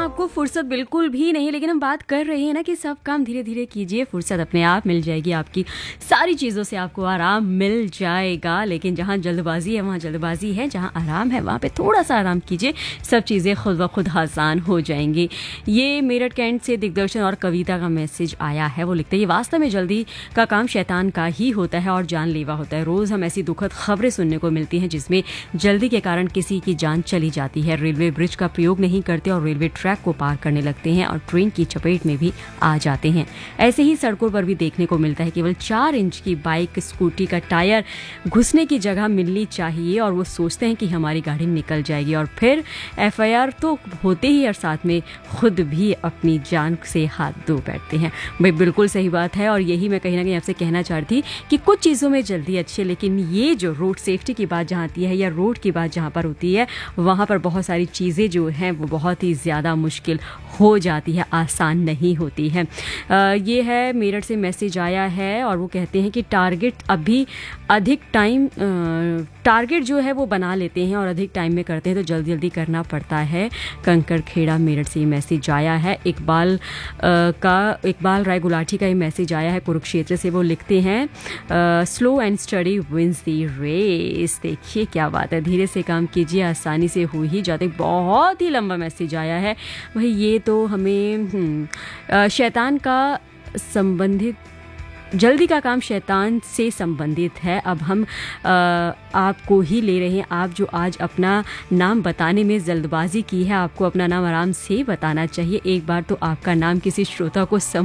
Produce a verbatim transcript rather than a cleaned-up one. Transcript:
आपको फुर्सत बिल्कुल भी नहीं, लेकिन हम बात कर रहे हैं ना कि सब काम धीरे धीरे कीजिए, फुर्सत अपने आप मिल जाएगी, आपकी सारी चीज़ों से आपको आराम मिल जाएगा। लेकिन जहाँ जल्दबाजी है वहाँ जल्दबाजी है, जहाँ आराम है वहाँ पे थोड़ा सा आराम कीजिए, सब चीज़ें खुद ब खुद आसान हो जाएंगी। ये मेरठ कैंट से दिग्दर्शन और कविता का मैसेज आया है। वो लिखते हैं, ये वास्तव में जल्दी का काम शैतान का ही होता है और जानलेवा होता है। रोज़ हम ऐसी दुखद खबरें सुनने को मिलती हैं जिसमें जल्दी के कारण किसी की जान चली जाती है। रेलवे ब्रिज का प्रयोग नहीं करते और रेलवे ट्रैक को पार करने लगते हैं और ट्रेन की चपेट में भी आ जाते हैं। ऐसे ही सड़कों पर भी देखने को मिलता है। केवल चार इंच की बाइक स्कूटी का टायर घुसने की जगह मिलनी चाहिए और वो सोचते हैं कि हमारी गाड़ी निकल जाएगी और फिर एफ आई आर तो होते ही और साथ में खुद भी अपनी जान से हाथ धो बैठते हैं। भाई बिल्कुल सही बात है और यही मैं कहीं ना कहीं आपसे कहना चाहती थी कि कुछ चीज़ों में जल्दी अच्छी है, लेकिन ये जो रोड सेफ्टी की बात जहाँ आती है या रोड की बात जहाँ पर होती है वहाँ पर बहुत सारी चीज़ें जो हैं वो बहुत ही ज़्यादा मुश्किल हो जाती है, आसान नहीं होती है। आ, ये है मेरठ से मैसेज आया है और वो कहते हैं कि टारगेट अभी अधिक टाइम टारगेट जो है वो बना लेते हैं और अधिक टाइम में करते हैं तो जल्दी जल्दी करना पड़ता है। कंकर खेड़ा मेरठ से ये मैसेज आया है। इकबाल का इकबाल राय गुलाटी का ये मैसेज आया है कुरुक्षेत्र से। वो लिखते हैं slow and study wins the race. देखिए क्या बात है, धीरे से काम कीजिए आसानी से हो ही जाते। बहुत ही लंबा मैसेज आया है भाई। ये तो हमें शैतान का संबंधित जल्दी का काम शैतान से संबंधित है। अब हम आ, आपको ही ले रहे हैं। आप जो आज अपना नाम बताने में जल्दबाजी की है, आपको अपना नाम आराम से बताना चाहिए। एक बार तो आपका नाम किसी श्रोता को सम